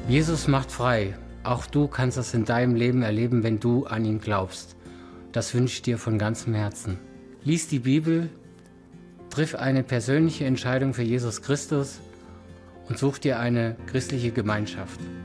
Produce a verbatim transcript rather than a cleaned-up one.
Jesus macht frei. Auch du kannst das in deinem Leben erleben, wenn du an ihn glaubst. Das wünsche ich dir von ganzem Herzen. Lies die Bibel, triff eine persönliche Entscheidung für Jesus Christus und such dir eine christliche Gemeinschaft.